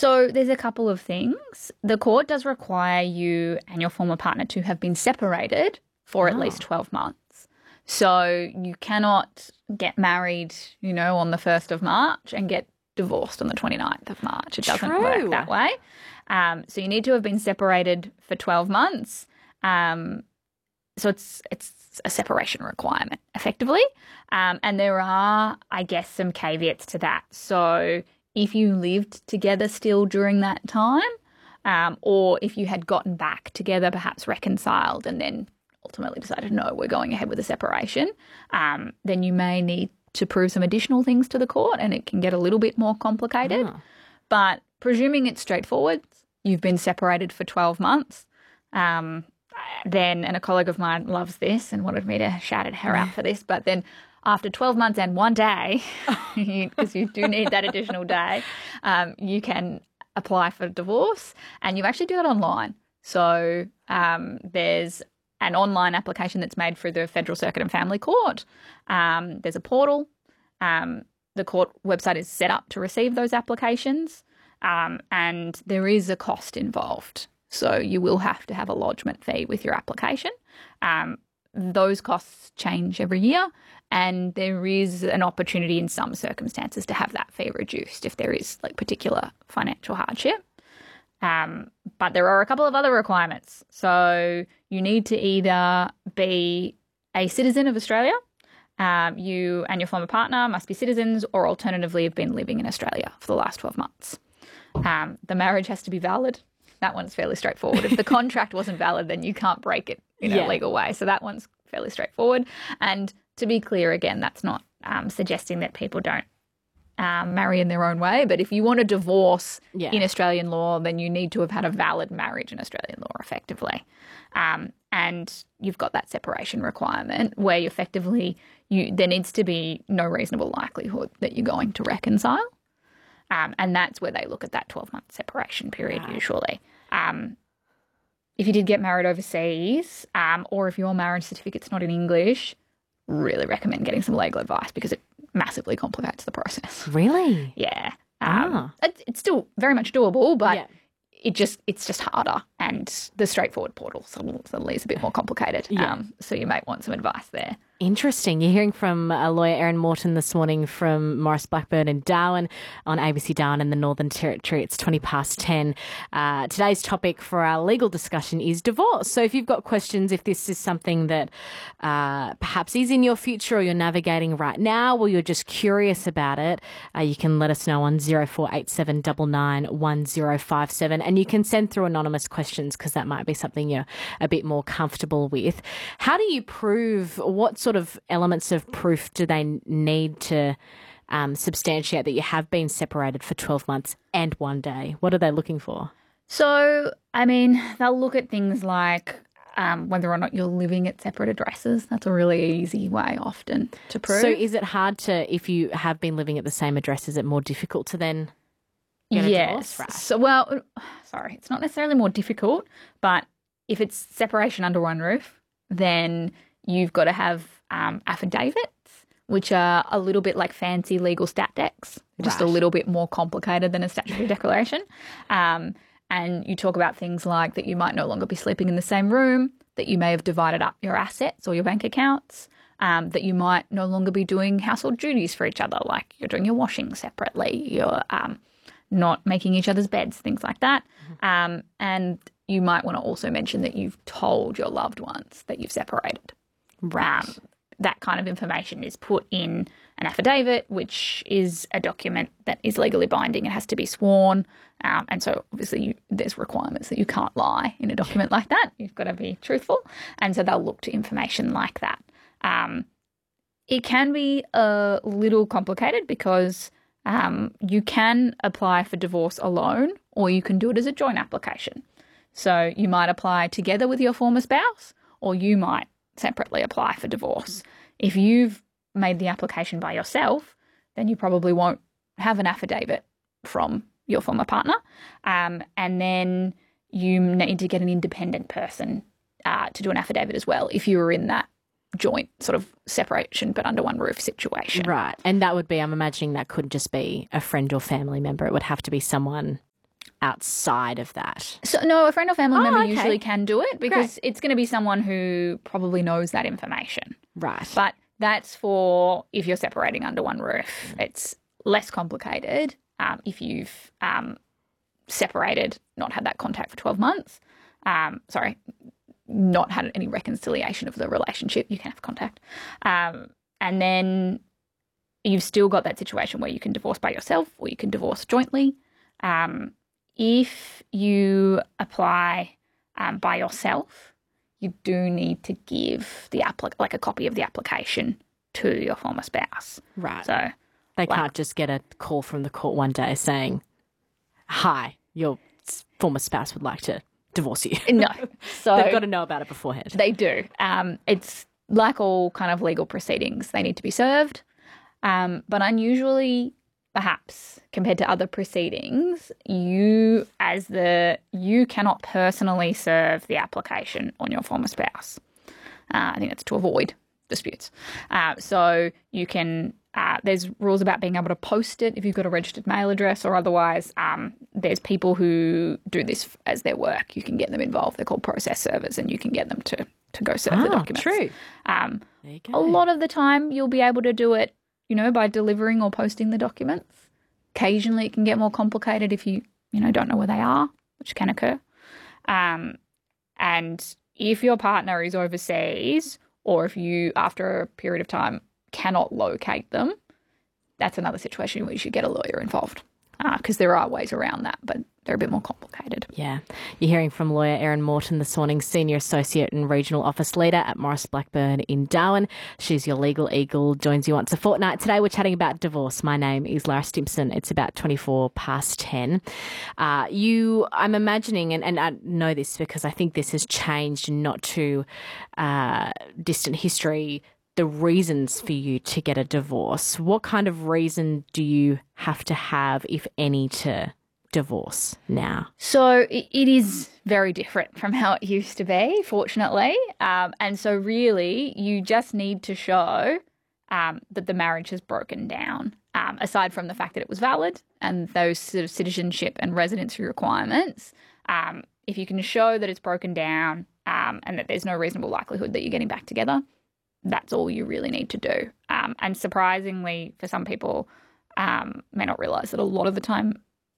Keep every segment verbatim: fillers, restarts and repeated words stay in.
So there's a couple of things. The court does require you and your former partner to have been separated for at Oh. least twelve months. So you cannot get married, you know, on the first of March and get divorced on the twenty-ninth of March. It doesn't True. work that way. Um, so you need to have been separated for twelve months. Um, so it's it's a separation requirement, effectively. Um, and there are, I guess, some caveats to that. So if you lived together still during that time, um, or if you had gotten back together, perhaps reconciled, and then ultimately decided, no, we're going ahead with a separation, um, then you may need to prove some additional things to the court, and it can get a little bit more complicated. Oh. But presuming it's straightforward, you've been separated for twelve months, um, then, and a colleague of mine loves this and wanted me to shout at her out for this, but then after twelve months and one day, because you do need that additional day, um, you can apply for divorce, and you actually do that online. So um, there's an online application that's made through the Federal Circuit and Family Court. Um, there's a portal. Um, the court website is set up to receive those applications, um, and there is a cost involved. So you will have to have a lodgement fee with your application. Um, those costs change every year, and there is an opportunity in some circumstances to have that fee reduced if there is like particular financial hardship. Um, but there are a couple of other requirements. So you need to either be a citizen of Australia, um, you and your former partner must be citizens, or alternatively have been living in Australia for the last twelve months. Um, the marriage has to be valid. That one's fairly straightforward. If the contract wasn't valid, then you can't break it in Yeah. a legal way. So that one's fairly straightforward. And to be clear, again, that's not um, suggesting that people don't um, marry in their own way. But if you want a divorce Yeah. in Australian law, then you need to have had a valid marriage in Australian law, effectively. Um, and you've got that separation requirement where you effectively, you there needs to be no reasonable likelihood that you're going to reconcile. Um, and that's where they look at that twelve-month separation period Right. usually. Um, if you did get married overseas, um, or if your marriage certificate's not in English, really recommend getting some legal advice because it massively complicates the process. Really? Yeah. Um, Ah. it, it's still very much doable, but Yeah. it just it's just harder, and the straightforward portal suddenly is a bit more complicated. Yeah. Um, so you might want some advice there. Interesting. You're hearing from uh, lawyer Erin Morton this morning from Morris Blackburn in Darwin on A B C Darwin in the Northern Territory. It's twenty past ten. Uh, today's topic for our legal discussion is divorce. So if you've got questions, if this is something that uh, perhaps is in your future or you're navigating right now, or you're just curious about it, uh, you can let us know on zero four eight seven nine nine one zero five seven, and you can send through anonymous questions because that might be something you're a bit more comfortable with. How do you prove, what sort of elements of proof do they need to um, substantiate that you have been separated for twelve months and one day? What are they looking for? So, I mean, they'll look at things like um, whether or not you're living at separate addresses. That's a really easy way often to prove. So is it hard to, if you have been living at the same address, is it more difficult to then get a yes. divorce? Right. So, well, sorry, it's not necessarily more difficult, but if it's separation under one roof, then you've got to have um, affidavits, which are a little bit like fancy legal stat decks, just a Right. little bit more complicated than a statutory declaration. Um, and you talk about things like that you might no longer be sleeping in the same room, that you may have divided up your assets or your bank accounts, um, that you might no longer be doing household duties for each other, like you're doing your washing separately, you're um, not making each other's beds, things like that. Um, and you might want to also mention that you've told your loved ones that you've separated. Right. Um, that kind of information is put in an affidavit, which is a document that is legally binding. It has to be sworn. Um, and so obviously you, there's requirements that you can't lie in a document like that. You've got to be truthful. And so they'll look to information like that. Um, it can be a little complicated because um, you can apply for divorce alone, or you can do it as a joint application. So you might apply together with your former spouse, or you might separately apply for divorce. If you've made the application by yourself, then you probably won't have an affidavit from your former partner. Um, and then you need to get an independent person uh, to do an affidavit as well if you were in that joint sort of separation but under one roof situation. Right. And that would be, I'm imagining that couldn't just be a friend or family member. It would have to be someone outside of that? So no, a friend or family Oh, member okay. usually can do it because Great. it's going to be someone who probably knows that information. Right. But that's for if you're separating under one roof. It's less complicated um, if you've um, separated, not had that contact for twelve months. Um, sorry, not had any reconciliation of the relationship. You can have contact. Um, and then you've still got that situation where you can divorce by yourself or you can divorce jointly. Um, if you apply um, by yourself, you do need to give the applic- like a copy of the application to your former spouse. Right. So They like- can't just get a call from the court one day saying, hi, your s- former spouse would like to divorce you. no. So They've got to know about it beforehand. They do. Um, it's like all kind of legal proceedings. They need to be served. Um, but unusually, perhaps, compared to other proceedings, you as the you cannot personally serve the application on your former spouse. Uh, I think that's to avoid disputes. Uh, so you can uh, there's rules about being able to post it if you've got a registered mail address or otherwise. Um, there's people who do this as their work. You can get them involved. They're called process servers, and you can get them to to go serve the Ah, documents. true. Um, There you a go. lot of the time, you'll be able to do it, you know, by delivering or posting the documents. Occasionally, it can get more complicated if you, you know, don't know where they are, which can occur. Um, and if your partner is overseas, or if you, after a period of time, cannot locate them, that's another situation where you should get a lawyer involved because uh, there are ways around that, but they're a bit more complicated. Yeah. You're hearing from lawyer Erin Morton this morning, Senior Associate and Regional Office Leader at Morris Blackburn in Darwin. She's your legal eagle, joins you once a fortnight. Today we're chatting about divorce. My name is Lara Stimpson. It's about twenty-four past ten. Uh, you, I'm imagining, and, and I know this because I think this has changed in not too uh, distant history, the reasons for you to get a divorce. What kind of reason do you have to have, if any, to divorce now? So it, it is very different from how it used to be, fortunately. Um, and so really you just need to show um, that the marriage has broken down, um, aside from the fact that it was valid and those sort of citizenship and residency requirements. Um, if you can show that it's broken down um, and that there's no reasonable likelihood that you're getting back together, that's all you really need to do. Um, and surprisingly, for some people, um, may not realise that a lot of the time,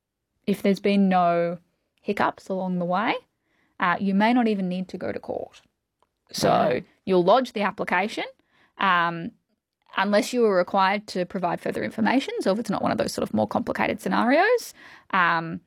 if there's been no hiccups along the way, uh, you may not even need to go to court. So Wow. you'll lodge the application um, unless you are required to provide further information. So if it's not one of those sort of more complicated scenarios. Um,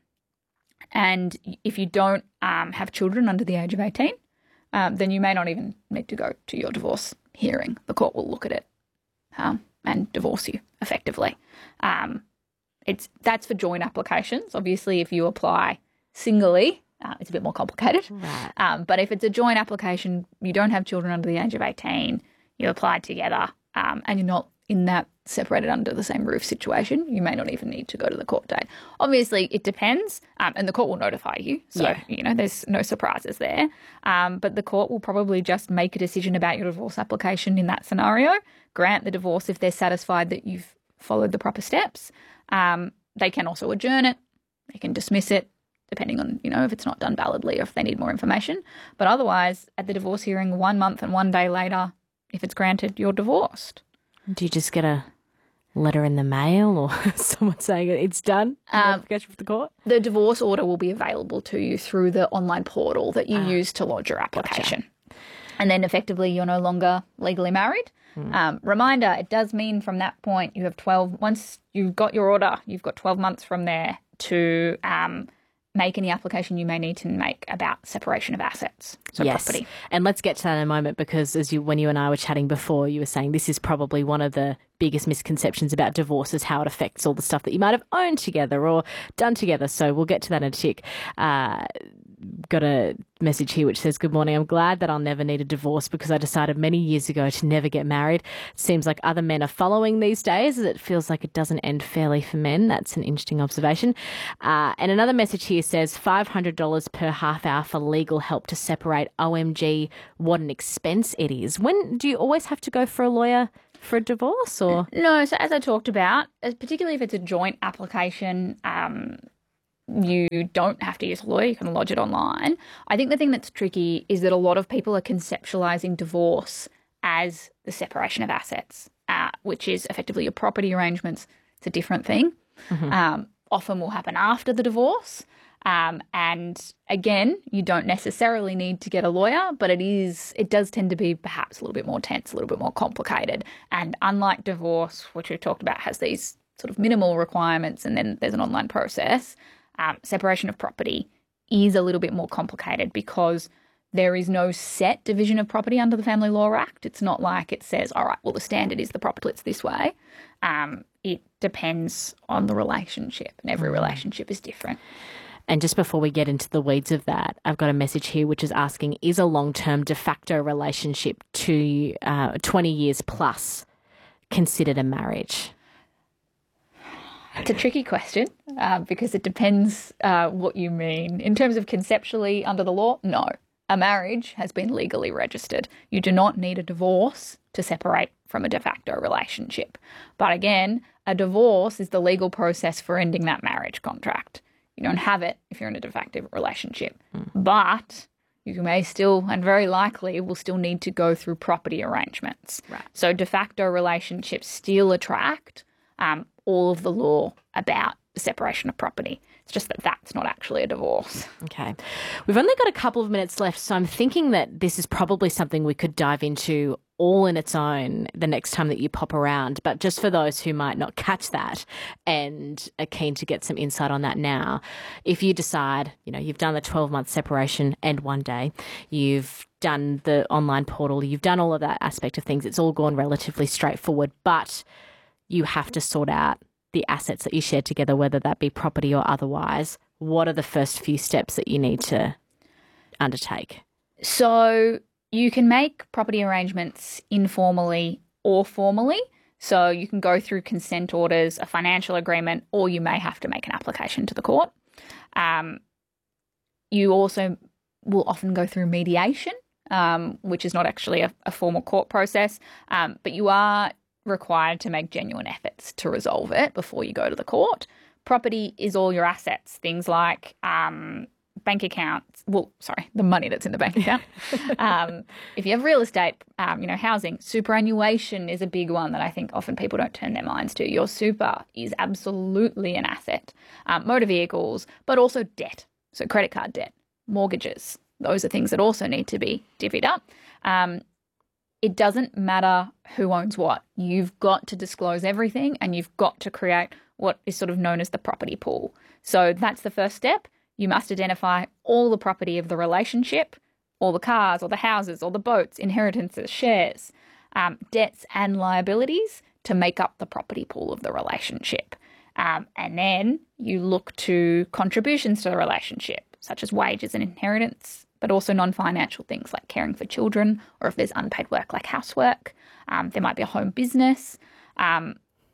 and if you don't um, have children under the age of eighteen, um, then you may not even need to go to your divorce hearing. The court will look at it um, and divorce you effectively. Um, It's that's for joint applications. Obviously, if you apply singly, uh, it's a bit more complicated. Right. Um, but if it's a joint application, you don't have children under the age of eighteen, you applied together, um, and you're not in that separated under the same roof situation, you may not even need to go to the court date. Obviously, it depends, um, and the court will notify you. So, Yeah. you know, there's no surprises there. Um, but the court will probably just make a decision about your divorce application in that scenario, grant the divorce if they're satisfied that you've followed the proper steps. Um, they can also adjourn it. They can dismiss it, depending on, you know, if it's not done validly or if they need more information. But otherwise, at the divorce hearing, one month and one day later, if it's granted, you're divorced. Do you just get a letter in the mail or someone saying it's done? Um, Notification from the court? The divorce order will be available to you through the online portal that you use to lodge your application. And then effectively, you're no longer legally married. Um, reminder, it does mean from that point you have twelve, once you've got your order, you've got twelve months from there to um, make any application you may need to make about separation of assets, so Yes. property. And let's get to that in a moment because as you, when you and I were chatting before, you were saying this is probably one of the biggest misconceptions about divorce is how it affects all the stuff that you might have owned together or done together. So we'll get to that in a tick. Uh, got a message here which says, good morning. I'm glad that I'll never need a divorce because I decided many years ago to never get married. It seems like other men are following these days as it feels like it doesn't end fairly for men. That's an interesting observation. Uh, and another message here says five hundred dollars per half hour for legal help to separate. O M G, what an expense it is. When do you always have to go for a lawyer for a divorce or? No, so as I talked about, as particularly if it's a joint application, um, you don't have to use a lawyer. You can lodge it online. I think the thing that's tricky is that a lot of people are conceptualizing divorce as the separation of assets, uh, which is effectively your property arrangements. It's a different thing. Mm-hmm. Um, often will happen after the divorce. Um, and again, you don't necessarily need to get a lawyer, but it is, it does tend to be perhaps a little bit more tense, a little bit more complicated. And unlike divorce, which we've talked about, has these sort of minimal requirements and then there's an online process, um, separation of property is a little bit more complicated because there is no set division of property under the Family Law Act. It's not like it says, all right, well, the standard is the property split's this way. Um, it depends on the relationship, and every relationship is different. And just before we get into the weeds of that, I've got a message here which is asking, is a long-term de facto relationship to uh, twenty years plus considered a marriage? It's a tricky question uh, because it depends uh, what you mean. In terms of conceptually under the law, no. A marriage has been legally registered. You do not need a divorce to separate from a de facto relationship. But again, a divorce is the legal process for ending that marriage contract. You don't have it if you're in a de facto relationship. Mm. But you may still, and very likely, will still need to go through property arrangements. Right. So de facto relationships still attract um, all of the law about the separation of property. It's just that that's not actually a divorce. Okay. We've only got a couple of minutes left, so I'm thinking that this is probably something we could dive into all in its own the next time that you pop around. But just for those who might not catch that and are keen to get some insight on that now, if you decide, you know, you've done the twelve-month separation and one day, you've done the online portal, you've done all of that aspect of things, it's all gone relatively straightforward, but you have to sort out the assets that you share together, whether that be property or otherwise. What are the first few steps that you need to undertake? So you can make property arrangements informally or formally. So you can go through consent orders, a financial agreement, or you may have to make an application to the court. Um, you also will often go through mediation, um, which is not actually a, a formal court process, um, but you are required to make genuine efforts to resolve it before you go to the court. Property is all your assets, things like um, bank accounts, well, sorry, the money that's in the bank account. um, if you have real estate, um, you know, housing, superannuation is a big one that I think often people don't turn their minds to. Your super is absolutely an asset. Um, motor vehicles, but also debt. So credit card debt, mortgages, those are things that also need to be divvied up. Um, It doesn't matter who owns what. You've got to disclose everything and you've got to create what is sort of known as the property pool. So that's the first step. You must identify all the property of the relationship, all the cars, all the houses, all the boats, inheritances, shares, um, debts and liabilities to make up the property pool of the relationship. Um, and then you look to contributions to the relationship, such as wages and inheritance, but also non-financial things like caring for children, or if there's unpaid work like housework. Um, there might be a home business. Um,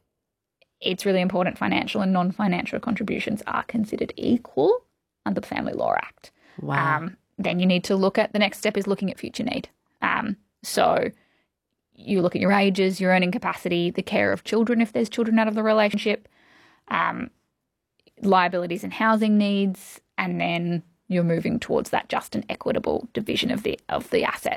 it's really important financial and non-financial contributions are considered equal under the Family Law Act. Wow. Um, then you need to look at, the next step is looking at future need. Um, so you look at your ages, your earning capacity, the care of children if there's children out of the relationship, um, liabilities and housing needs, and then you're moving towards that just and equitable division of the of the assets.